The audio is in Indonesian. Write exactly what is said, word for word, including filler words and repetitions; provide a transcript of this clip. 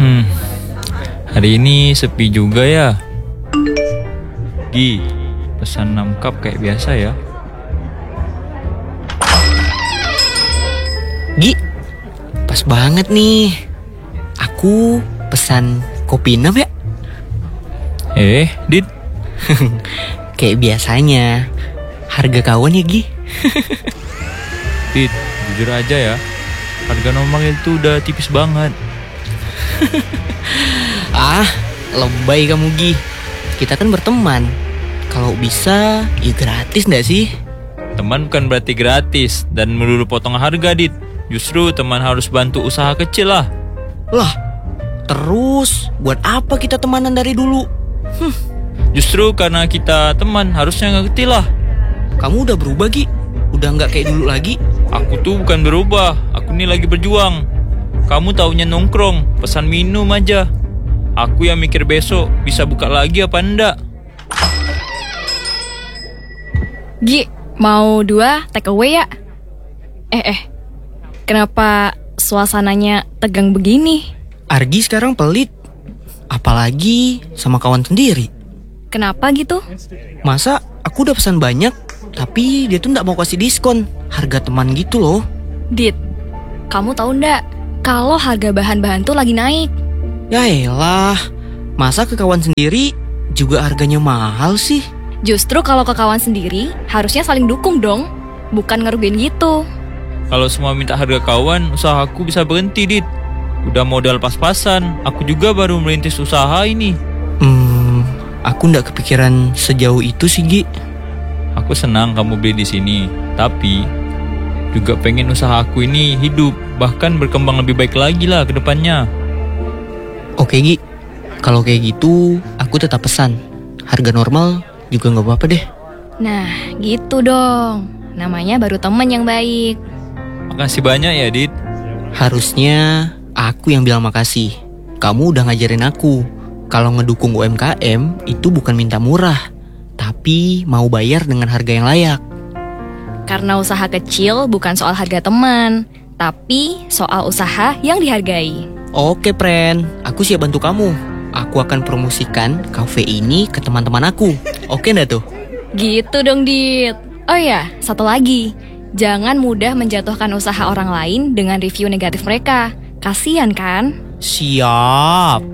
Hmm, hari ini sepi juga ya. Gi, pesan enam cup kayak biasa ya. Gi, pas banget nih. Aku pesan kopi enam ya. Eh, Dit. Kayak biasanya. Harga kawan ya, Gi. Dit, jujur aja ya. Harga normal itu udah tipis banget. Ah, lebay kamu, Gi. Kita kan berteman. Kalau bisa, ya gratis gak sih? Teman bukan berarti gratis dan melulu potong harga, Dit. Justru teman harus bantu usaha kecil lah. Lah, terus buat apa kita temanan dari dulu? Huh. Justru karena kita teman harusnya ngerti lah. Kamu udah berubah, Gi? Udah gak kayak dulu lagi? Aku tuh bukan berubah, aku nih lagi berjuang. Kamu taunya nongkrong, pesan minum aja. Aku yang mikir besok bisa buka lagi apa enggak. Gi, mau dua take away ya? Eh eh, kenapa suasananya tegang begini? Argi sekarang pelit. Apalagi sama kawan sendiri. Kenapa gitu? Masa aku udah pesan banyak, tapi dia tuh gak mau kasih diskon. Harga teman gitu loh. Dit, kamu tahu ndak kalau harga bahan-bahan tuh lagi naik? Ya elah, masa ke kawan sendiri juga harganya mahal sih? Justru kalau ke kawan sendiri harusnya saling dukung dong, bukan ngerugiin gitu. Kalau semua minta harga kawan, usahaku bisa berhenti, Dit. Udah modal pas-pasan, aku juga baru merintis usaha ini. Hmm, aku ndak kepikiran sejauh itu sih, Gi. Aku senang kamu beli di sini, tapi juga pengen usaha aku ini hidup, bahkan berkembang lebih baik lagi lah ke depannya. Oke, Gi. Kalau kayak gitu, aku tetap pesan. Harga normal juga nggak apa-apa deh. Nah, gitu dong. Namanya baru teman yang baik. Makasih banyak ya, Dit. Harusnya aku yang bilang makasih. Kamu udah ngajarin aku kalau ngedukung U M K M itu bukan minta murah, tapi mau bayar dengan harga yang layak. Karena usaha kecil bukan soal harga teman, tapi soal usaha yang dihargai. Oke, Pren. Aku siap bantu kamu. Aku akan promosikan kafe ini ke teman-teman aku. Oke nggak tuh? Gitu dong, Dit. Oh ya, satu lagi. Jangan mudah menjatuhkan usaha orang lain dengan review negatif mereka. Kasian kan? Siap.